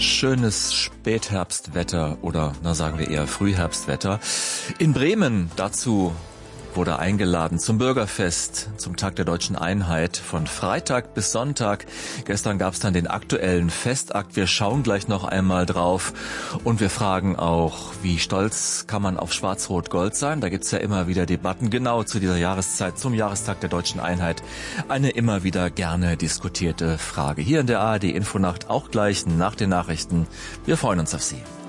Schönes Spätherbstwetter oder, sagen wir eher Frühherbstwetter. In Bremen dazu wurde eingeladen zum Bürgerfest, zum Tag der Deutschen Einheit von Freitag bis Sonntag. Gestern gab es dann den aktuellen Festakt. Wir schauen gleich noch einmal drauf und wir fragen auch, wie stolz kann man auf Schwarz-Rot-Gold sein? Da gibt's ja immer wieder Debatten, genau zu dieser Jahreszeit, zum Jahrestag der Deutschen Einheit. Eine immer wieder gerne diskutierte Frage. Hier in der ARD Infonacht, auch gleich nach den Nachrichten. Wir freuen uns auf Sie.